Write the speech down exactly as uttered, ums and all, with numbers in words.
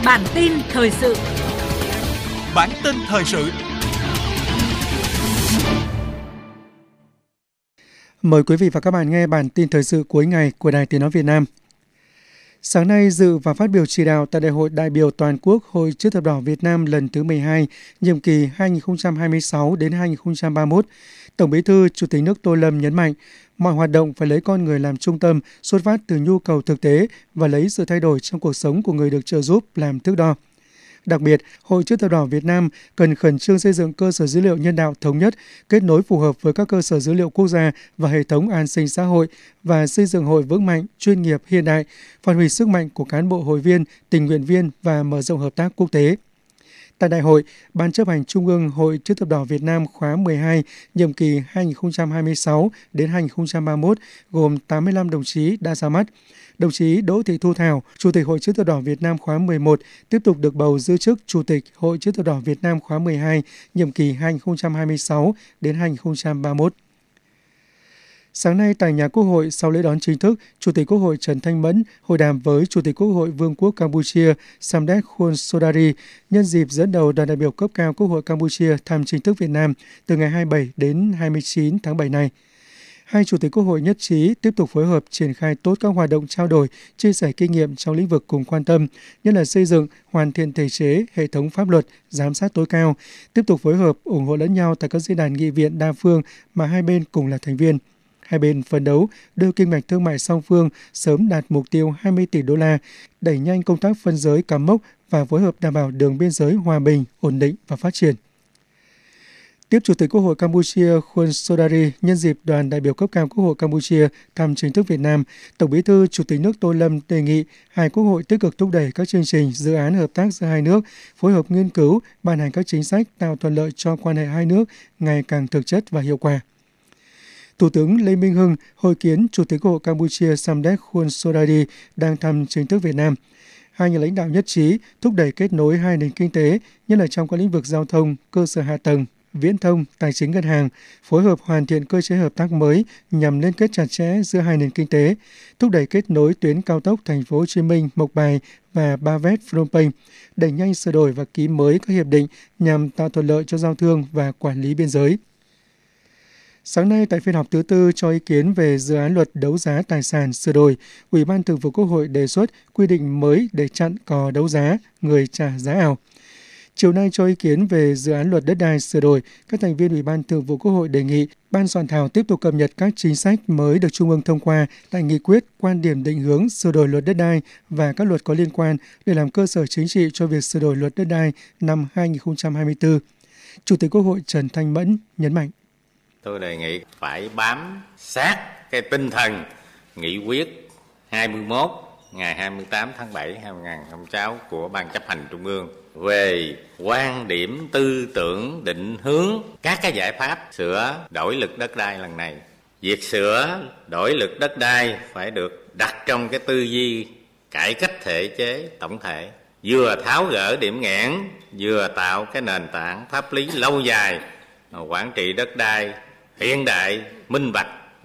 Bản tin thời sự. Bản tin thời sự. Mời quý vị và các bạn nghe bản tin thời sự cuối ngày của Đài Tiếng nói Việt Nam. Sáng nay, dự và phát biểu chỉ đạo tại Đại hội đại biểu toàn quốc Hội Chữ thập đỏ Việt Nam lần thứ mười hai, nhiệm kỳ hai nghìn không trăm hai mươi sáu đến hai nghìn không trăm ba mươi mốt, Tổng Bí thư Chủ tịch nước Tô Lâm nhấn mạnh, mọi hoạt động phải lấy con người làm trung tâm, xuất phát từ nhu cầu thực tế và lấy sự thay đổi trong cuộc sống của người được trợ giúp làm thước đo. Đặc biệt, Hội Chữ thập đỏ Việt Nam cần khẩn trương xây dựng cơ sở dữ liệu nhân đạo thống nhất, kết nối phù hợp với các cơ sở dữ liệu quốc gia và hệ thống an sinh xã hội và xây dựng hội vững mạnh, chuyên nghiệp, hiện đại, phát huy sức mạnh của cán bộ hội viên, tình nguyện viên và mở rộng hợp tác quốc tế. Tại đại hội, Ban chấp hành Trung ương Hội Chữ thập đỏ Việt Nam khóa mười hai, nhiệm kỳ hai nghìn không trăm hai mươi sáu đến hai nghìn không trăm ba mươi mốt gồm tám mươi lăm đồng chí đã ra mắt. Đồng chí Đỗ Thị Thu Thảo, Chủ tịch Hội Chữ thập đỏ Việt Nam khóa mười một, tiếp tục được bầu giữ chức Chủ tịch Hội Chữ thập đỏ Việt Nam khóa mười hai, nhiệm kỳ hai nghìn không trăm hai mươi sáu đến hai nghìn không trăm ba mươi mốt. Sáng nay tại nhà Quốc hội, sau lễ đón chính thức, Chủ tịch Quốc hội Trần Thanh Mẫn hội đàm với Chủ tịch Quốc hội Vương quốc Campuchia Samdech Hun Sodari nhân dịp dẫn đầu đoàn đại biểu cấp cao Quốc hội Campuchia thăm chính thức Việt Nam từ ngày hai mươi bảy đến hai mươi chín tháng bảy này. Hai Chủ tịch Quốc hội nhất trí tiếp tục phối hợp triển khai tốt các hoạt động trao đổi, chia sẻ kinh nghiệm trong lĩnh vực cùng quan tâm, nhất là xây dựng, hoàn thiện thể chế, hệ thống pháp luật, giám sát tối cao, tiếp tục phối hợp, ủng hộ lẫn nhau tại các diễn đàn nghị viện đa phương mà hai bên cùng là thành viên. Hai bên phấn đấu đưa kim ngạch thương mại song phương sớm đạt mục tiêu hai mươi tỷ đô la, đẩy nhanh công tác phân giới cắm mốc và phối hợp đảm bảo đường biên giới hòa bình, ổn định và phát triển. Tiếp Chủ tịch Quốc hội Campuchia Hun Sodari nhân dịp đoàn đại biểu cấp cao Quốc hội Campuchia thăm chính thức Việt Nam, Tổng Bí thư Chủ tịch nước Tô Lâm đề nghị hai quốc hội tích cực thúc đẩy các chương trình, dự án hợp tác giữa hai nước, phối hợp nghiên cứu, ban hành các chính sách tạo thuận lợi cho quan hệ hai nước ngày càng thực chất và hiệu quả. Thủ tướng Lê Minh Hưng hội kiến Chủ tịch Quốc hội Campuchia Samdech Hun Sodari đang thăm chính thức Việt Nam. Hai nhà lãnh đạo nhất trí thúc đẩy kết nối hai nền kinh tế, nhất là trong các lĩnh vực giao thông, cơ sở hạ tầng, viễn thông, tài chính ngân hàng, phối hợp hoàn thiện cơ chế hợp tác mới nhằm liên kết chặt chẽ giữa hai nền kinh tế, thúc đẩy kết nối tuyến cao tốc Thành phố Hồ Chí Minh, Mộc Bài và Ba Vét, Phnom Penh, đẩy nhanh sửa đổi và ký mới các hiệp định nhằm tạo thuận lợi cho giao thương và quản lý biên giới. Sáng nay tại phiên họp thứ tư cho ý kiến về dự án luật đấu giá tài sản sửa đổi, Ủy ban Thường vụ Quốc hội đề xuất quy định mới để chặn cò đấu giá, người trả giá ảo. Chiều nay cho ý kiến về dự án luật đất đai sửa đổi, các thành viên Ủy ban Thường vụ Quốc hội đề nghị Ban soạn thảo tiếp tục cập nhật các chính sách mới được Trung ương thông qua tại nghị quyết, quan điểm định hướng sửa đổi luật đất đai và các luật có liên quan để làm cơ sở chính trị cho việc sửa đổi luật đất đai năm hai nghìn không trăm hai mươi tư. Chủ tịch Quốc hội Trần Thanh Mẫn nhấn mạnh. Tôi đề nghị phải bám sát cái tinh thần nghị quyết hai mươi mốt ngày hai mươi tám tháng bảy năm hai nghìn không trăm lẻ sáu của Ban chấp hành Trung ương về quan điểm tư tưởng định hướng các cái giải pháp sửa đổi luật đất đai lần này. Việc sửa đổi luật đất đai phải được đặt trong cái tư duy cải cách thể chế tổng thể, vừa tháo gỡ điểm nghẽn, vừa tạo cái nền tảng pháp lý lâu dài quản trị đất đai hiện đại, minh bạch